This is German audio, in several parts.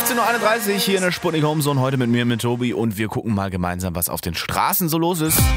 16.31 Uhr hier in der Sputnik Homezone. Heute mit mir, mit Tobi. Und wir gucken mal gemeinsam, was auf den Straßen so los ist.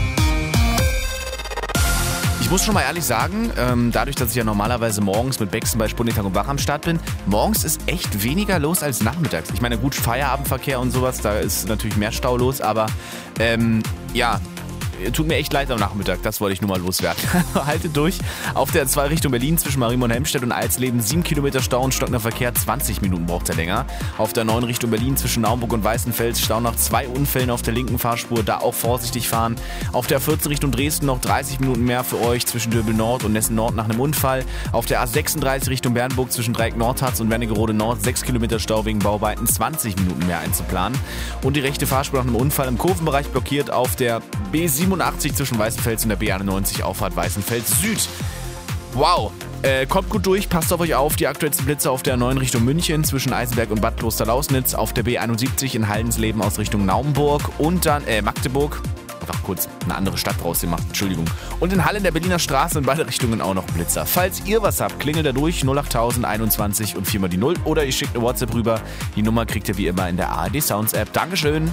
Ich muss schon mal ehrlich sagen, dadurch, dass ich ja normalerweise morgens mit Bexen bei Sputnik Tag und Wach am Start bin, morgens ist echt weniger los als nachmittags. Ich meine, gut, Feierabendverkehr und sowas, da ist natürlich mehr Stau los, aber ja, tut mir echt leid am Nachmittag, das wollte ich nur mal loswerden. Haltet durch. Auf der 2 Richtung Berlin zwischen Marienborn, Helmstedt und Alsleben 7 Kilometer Stau und stockender Verkehr, 20 Minuten braucht er länger. Auf der 9 Richtung Berlin zwischen Naumburg und Weißenfels Stau nach 2 Unfällen auf der linken Fahrspur, da auch vorsichtig fahren. Auf der 14 Richtung Dresden noch 30 Minuten mehr für euch zwischen Döbel Nord und Nessen Nord nach einem Unfall. Auf der A36 Richtung Bernburg zwischen Dreieck Nordharz und Wernigerode Nord 6 Kilometer Stau wegen Bauarbeiten, 20 Minuten mehr einzuplanen. Und die rechte Fahrspur nach einem Unfall im Kurvenbereich blockiert auf der B87 zwischen Weißenfels und der B91 Auffahrt Weißenfels Süd. Wow, kommt gut durch, passt auf euch auf. Die aktuellsten Blitze auf der 9 Richtung München zwischen Eisenberg und Bad Kloster-Lausnitz, auf der B71 in Haldensleben aus Richtung Naumburg und dann Magdeburg. Einfach kurz eine andere Stadt draus gemacht, Entschuldigung. Und in Halle in der Berliner Straße in beide Richtungen auch noch Blitzer. Falls ihr was habt, klingelt da durch 08000 21 und 4 mal die 0 oder ihr schickt eine WhatsApp rüber. Die Nummer kriegt ihr wie immer in der ARD Sounds App. Dankeschön.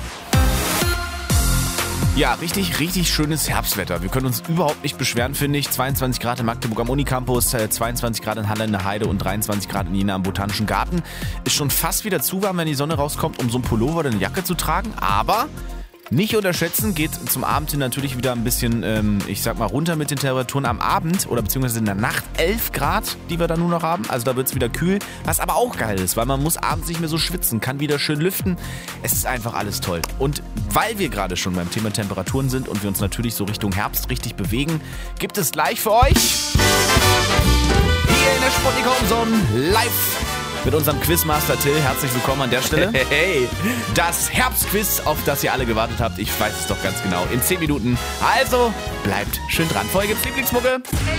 Ja, richtig schönes Herbstwetter. Wir können uns überhaupt nicht beschweren, finde ich. 22 Grad in Magdeburg am Unicampus, 22 Grad in Halle in der Heide und 23 Grad in Jena am Botanischen Garten. Ist schon fast wieder zu warm, wenn die Sonne rauskommt, um so einen Pullover oder eine Jacke zu tragen. Aber nicht unterschätzen, geht zum Abend hin natürlich wieder ein bisschen, ich sag mal, runter mit den Temperaturen am Abend oder beziehungsweise in der Nacht 11 Grad, die wir da nur noch haben. Also da wird es wieder kühl, was aber auch geil ist, weil man muss abends nicht mehr so schwitzen, kann wieder schön lüften. Es ist einfach alles toll. Und weil wir gerade schon beim Thema Temperaturen sind und wir uns natürlich so Richtung Herbst richtig bewegen, gibt es gleich für euch hier in der Sputnik Homezone live mit unserem Quizmaster Till. Herzlich willkommen an der Stelle. Hey, das Herbstquiz, auf das ihr alle gewartet habt. Ich weiß es doch ganz genau. In 10 Minuten. Also bleibt schön dran. Vorher gibt's Lieblingsmucke.